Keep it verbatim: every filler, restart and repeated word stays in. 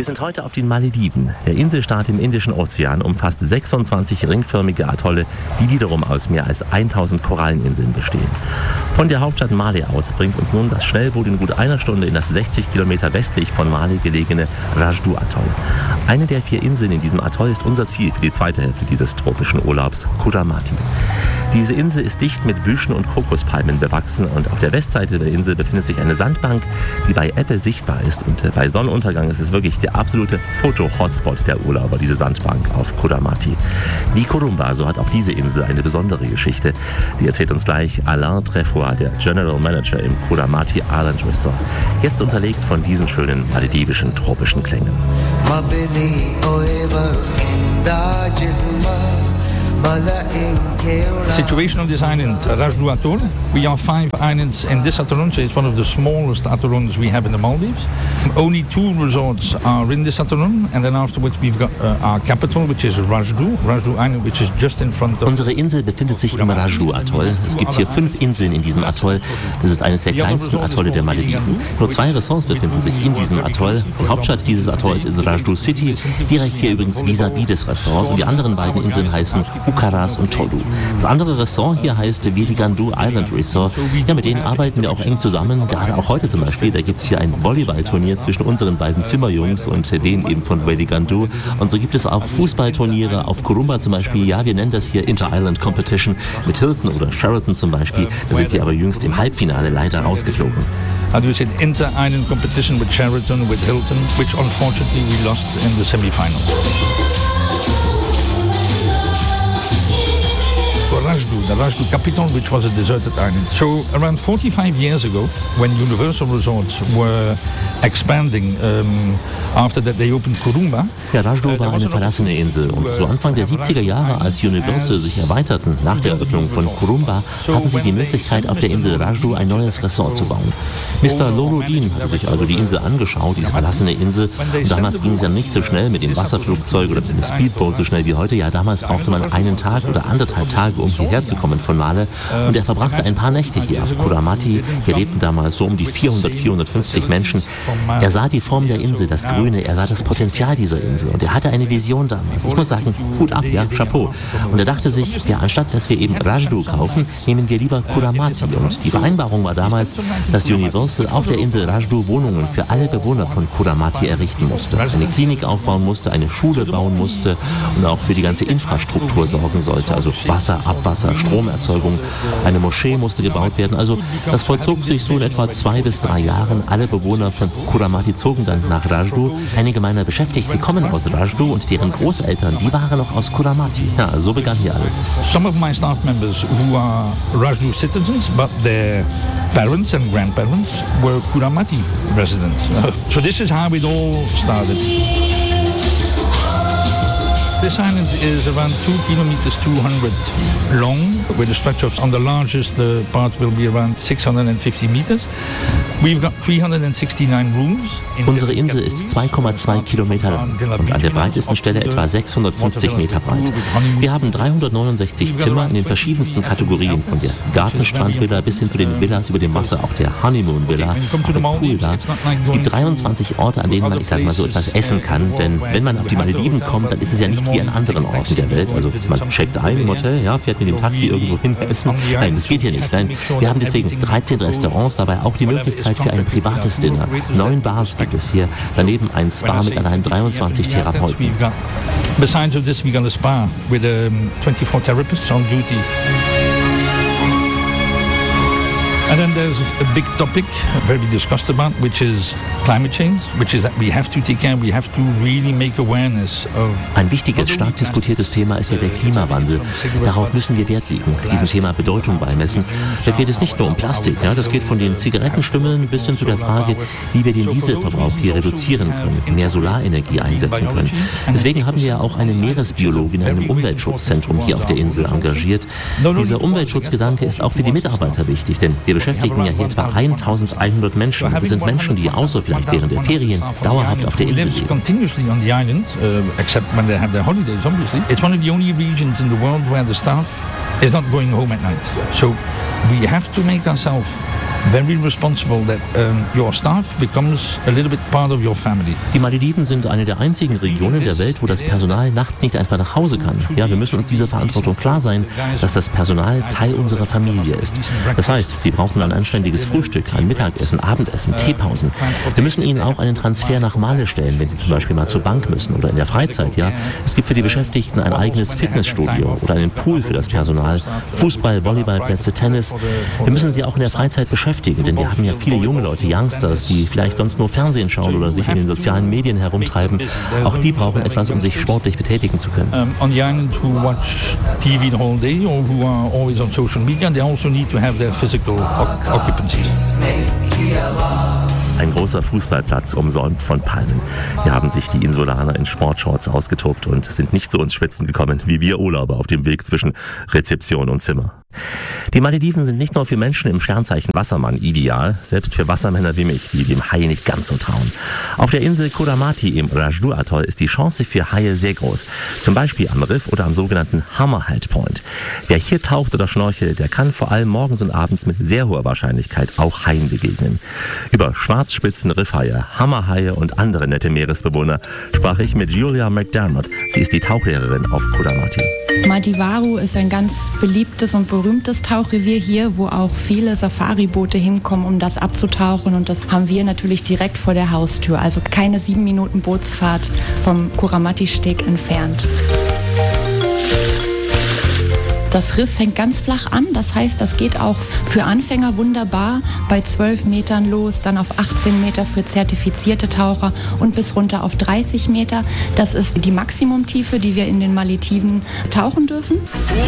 Wir sind heute auf den Malediven. Der Inselstaat im Indischen Ozean umfasst sechsundzwanzig ringförmige Atolle, die wiederum aus mehr als tausend Koralleninseln bestehen. Von der Hauptstadt Male aus bringt uns nun das Schnellboot in gut einer Stunde in das sechzig Kilometer westlich von Male gelegene Rajdu-Atoll. Eine der vier Inseln in diesem Atoll ist unser Ziel für die zweite Hälfte dieses tropischen Urlaubs, Kuramati. Diese Insel ist dicht mit Büschen und Kokospalmen bewachsen und auf der Westseite der Insel befindet sich eine Sandbank, die bei Ebbe sichtbar ist. Und bei Sonnenuntergang ist es wirklich der absolute Foto-Hotspot der Urlauber, diese Sandbank auf Kuramati. Wie Kurumba, so hat auch diese Insel eine besondere Geschichte. Die erzählt uns gleich Alain Trefoy, der General Manager im Kuramati Island Resort. Jetzt unterlegt von diesen schönen maledivischen tropischen Klängen. The situation of this island, Rajdu Atoll. We are five islands in this atoll, so it's one of the smallest atolls we have in the Maldives. Only two resorts are in this atoll, and then afterwards we've got uh, our capital, which is Rajdu, Rajdu Island, which is just in front of... Unsere Insel befindet sich im Rajdu-Atoll. Es gibt hier fünf Inseln in diesem Atoll. Das ist eines der kleinsten Atolle der Malediven. Nur zwei Ressorts befinden sich in diesem Atoll. Die Hauptstadt dieses Atolls ist Rajdu City, direkt hier übrigens vis-à-vis des Ressorts. Und die anderen beiden Inseln heißen Ukaras und Todu. Das andere Ressort hier heißt Veligandu Island Resort. Ja, mit denen arbeiten wir auch eng zusammen. Gerade auch heute zum Beispiel, da gibt es hier ein Volleyballturnier zwischen unseren beiden Zimmerjungs und denen eben von Veligandu. Und so gibt es auch Fußballturniere auf Kurumba zum Beispiel. Ja, wir nennen das hier Inter-Island Competition mit Hilton oder Sheraton zum Beispiel. Da sind wir aber jüngst im Halbfinale leider rausgeflogen. How do you say inter-island competition with Sheraton, with Hilton, which unfortunately we lost in the semi-finals. Rajdu, the Rajdu capital, which was a deserted island. So around forty-five years ago, when Universal Resorts were expanding, um, after that they opened Kurumba. Ja, Rajdu war eine verlassene Insel und so Anfang der siebziger Jahre, als Universal sich erweiterten nach der Eröffnung von Kurumba, hatten sie die Möglichkeit, auf der Insel Rajdu ein neues Resort zu bauen. Mister Lolodin hatte sich also die Insel angeschaut, diese verlassene Insel, und damals ging es ja nicht so schnell mit dem Wasserflugzeug oder mit dem Speedboat so schnell wie heute. Ja, damals brauchte man einen Tag oder anderthalb Tage, um hierher zu kommen von Male, und er verbrachte ein paar Nächte hier auf Kuramati. Hier lebten damals so um die vierhundert, vierhundertfünfzig Menschen. Er sah die Form der Insel, das Grüne, er sah das Potenzial dieser Insel und er hatte eine Vision damals. Ich muss sagen, Hut ab, ja, Chapeau. Und er dachte sich, ja, anstatt dass wir eben Rajdu kaufen, nehmen wir lieber Kuramati. Und die Vereinbarung war damals, dass Universal auf der Insel Rajdu Wohnungen für alle Bewohner von Kuramati errichten musste. Eine Klinik aufbauen musste, eine Schule bauen musste und auch für die ganze Infrastruktur sorgen sollte, also Wasser, Abwasser, Stromerzeugung. Eine Moschee musste gebaut werden. Also das vollzog sich so in etwa zwei bis drei Jahren. Alle Bewohner von Kuramati zogen dann nach Rajdu. Einige meiner Beschäftigten kommen aus Rajdu und deren Großeltern, die waren noch aus Kuramati. Ja, so begann hier alles. Some of my staff members who are Rajdu citizens, but their parents and grandparents were Kuramati residents. So this is how it all started. This island is around two kilometers, two hundred long, with a stretch of, on the largest uh, part will be around six hundred fifty meters. We've got three hundred sixty-nine rooms. Unsere Insel ist zwei Komma zwei Kilometer lang und an der breitesten Stelle etwa sechshundertfünfzig Meter breit. Wir haben dreihundertneunundsechzig Zimmer in den verschiedensten Kategorien, von der Gartenstrandvilla bis hin zu den Villas über dem Wasser, auch der Honeymoon Villa, auch ein Pool da. Es gibt dreiundzwanzig Orte, an denen man, ich sage mal so, etwas essen kann, denn wenn man auf die Malediven kommt, dann ist es ja nicht wie an anderen Orten der Welt. Also man checkt ein im Hotel, ja, fährt mit dem Taxi irgendwo hin essen. Nein, das geht hier nicht. Nein, wir haben deswegen dreizehn Restaurants, dabei auch die Möglichkeit für ein privates Dinner. Neun Bars gibt es hier, daneben ein Spa mit allein dreiundzwanzig Therapeuten. Besides of this, we got a spa with um, twenty-four therapists on duty. And then there's a big topic, very discussed about, which is climate change, which is that we have to take care, we have to really make awareness of... Ein wichtiges, stark diskutiertes Thema ist ja der Klimawandel. Darauf müssen wir Wert legen, diesem Thema Bedeutung beimessen. Da geht es nicht nur um Plastik, ja, das geht von den Zigarettenstümmeln bis hin zu der Frage, wie wir den Dieselverbrauch hier reduzieren können, mehr Solarenergie einsetzen können. Deswegen haben wir ja auch eine Meeresbiologin in einem Umweltschutzzentrum hier auf der Insel engagiert. Dieser Umweltschutzgedanke ist auch für die Mitarbeiter wichtig, denn wir beschäftigen ja hier etwa eintausendeinhundert Menschen. Wir sind Menschen, die außer vielleicht während der Ferien dauerhaft auf der Insel leben. Continuously on the island, uh, except when they have their holidays, obviously. It's one of the only regions in the world where the staff is not going home at night. So we have to make ourselves very responsible that um, your staff becomes a little bit part of your family. Die Malediven sind eine der einzigen Regionen der Welt, wo das Personal nachts nicht einfach nach Hause kann. Ja, wir müssen uns dieser Verantwortung klar sein, dass das Personal Teil unserer Familie ist. Das heißt, sie brauchen ein anständiges Frühstück, ein Mittagessen, Abendessen, Teepausen. Wir müssen ihnen auch einen Transfer nach Male stellen, wenn sie zum Beispiel mal zur Bank müssen oder in der Freizeit. Ja, es gibt für die Beschäftigten ein eigenes Fitnessstudio oder einen Pool für das Personal, Fußball, Volleyballplätze, Tennis. Wir müssen sie auch in der Freizeit beschäftigen, denn wir haben ja viele junge Leute, Youngsters, die vielleicht sonst nur Fernsehen schauen oder sich in den sozialen Medien herumtreiben. Auch die brauchen etwas, um sich sportlich betätigen zu können. Um, on the island who watch T V the whole day or who are always on social media, they also need to have their physical occupancy. Ein großer Fußballplatz, umsäumt von Palmen. Hier haben sich die Insulaner in Sportshorts ausgetobt und sind nicht so ins Schwitzen gekommen wie wir Urlauber auf dem Weg zwischen Rezeption und Zimmer. Die Malediven sind nicht nur für Menschen im Sternzeichen Wassermann ideal, selbst für Wassermänner wie mich, die dem Hai nicht ganz so trauen. Auf der Insel Kodamati im Rajdu-Atoll ist die Chance für Haie sehr groß. Zum Beispiel am Riff oder am sogenannten Hammerhead Point. Wer hier taucht oder schnorchelt, der kann vor allem morgens und abends mit sehr hoher Wahrscheinlichkeit auch Haien begegnen. Über Schwarzspitzen, Riffhaie, Hammerhaie und andere nette Meeresbewohner sprach ich mit Julia McDermott. Sie ist die Tauchlehrerin auf Kodamati. Madiwaru ist ein ganz beliebtes und berühmtes Tauchrevier hier, wo auch viele Safariboote hinkommen, um das abzutauchen. Und das haben wir natürlich direkt vor der Haustür, also keine sieben Minuten Bootsfahrt vom Kuramati-Steg entfernt. Das Riff fängt ganz flach an, das heißt, das geht auch für Anfänger wunderbar bei zwölf Metern los, dann auf achtzehn Meter für zertifizierte Taucher und bis runter auf dreißig Meter. Das ist die Maximumtiefe, die wir in den Malediven tauchen dürfen.